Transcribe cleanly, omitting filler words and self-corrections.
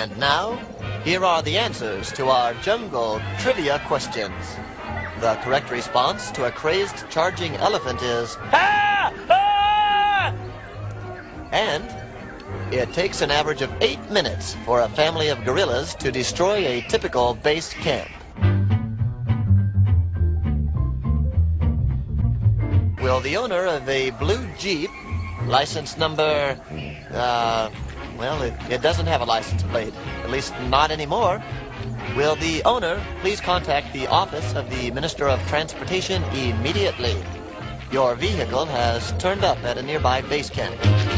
And now, here are the answers to our jungle trivia questions. The correct response to a crazed charging elephant is "Ah! Ah!" And it takes an average of 8 minutes for a family of gorillas to destroy a typical base camp. Will the owner of a blue Jeep, license number, well, it doesn't have a license plate, at least not anymore. Will the owner please contact the office of the Minister of Transportation immediately? Your vehicle has turned up at a nearby base camp.